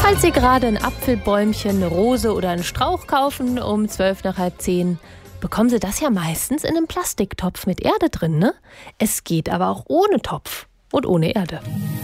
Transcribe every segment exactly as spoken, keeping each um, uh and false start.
Falls Sie gerade ein Apfelbäumchen, eine Rose oder einen Strauch kaufen um zwölf nach halb zehn, bekommen Sie das ja meistens in einem Plastiktopf mit Erde drin, ne? Es geht aber auch ohne Topf und ohne Erde.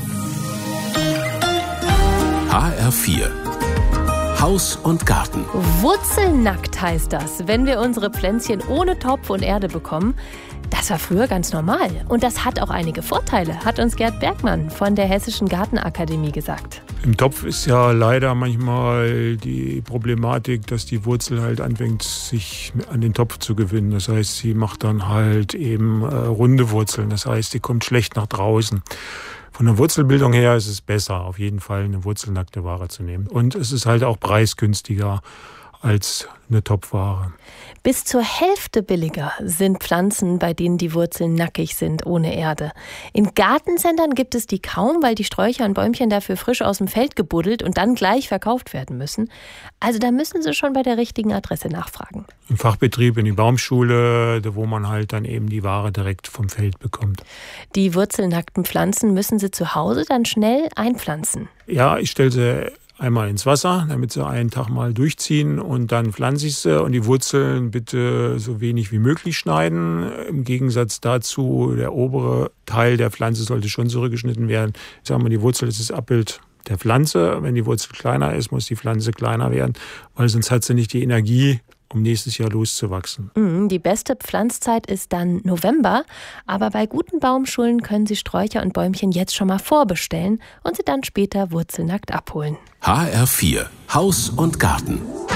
H R vier Haus und Garten. Wurzelnackt heißt das, wenn wir unsere Pflänzchen ohne Topf und Erde bekommen. Das war früher ganz normal. Und das hat auch einige Vorteile, hat uns Gerd Bergmann von der Hessischen Gartenakademie gesagt. Im Topf ist ja leider manchmal die Problematik, dass die Wurzel halt anfängt, sich an den Topf zu gewöhnen. Das heißt, sie macht dann halt eben äh, runde Wurzeln. Das heißt, sie kommt schlecht nach draußen. Von der Wurzelbildung her ist es besser, auf jeden Fall eine wurzelnackte Ware zu nehmen. Und es ist halt auch preisgünstiger als eine Topfware. Bis zur Hälfte billiger sind Pflanzen, bei denen die Wurzeln nackig sind, ohne Erde. In Gartencentern gibt es die kaum, weil die Sträucher und Bäumchen dafür frisch aus dem Feld gebuddelt und dann gleich verkauft werden müssen. Also da müssen Sie schon bei der richtigen Adresse nachfragen. Im Fachbetrieb, in die Baumschule, wo man halt dann eben die Ware direkt vom Feld bekommt. Die wurzelnackten Pflanzen müssen Sie zu Hause dann schnell einpflanzen. Ja, ich stelle sie einmal ins Wasser, damit sie einen Tag mal durchziehen und dann pflanze ich sie und die Wurzeln bitte so wenig wie möglich schneiden. Im Gegensatz dazu, der obere Teil der Pflanze sollte schon zurückgeschnitten werden. Ich sage mal, die Wurzel ist das Abbild der Pflanze. Wenn die Wurzel kleiner ist, muss die Pflanze kleiner werden, weil sonst hat sie nicht die Energie, um nächstes Jahr loszuwachsen. Die beste Pflanzzeit ist dann November, aber bei guten Baumschulen können Sie Sträucher und Bäumchen jetzt schon mal vorbestellen und sie dann später wurzelnackt abholen. H R vier Haus und Garten.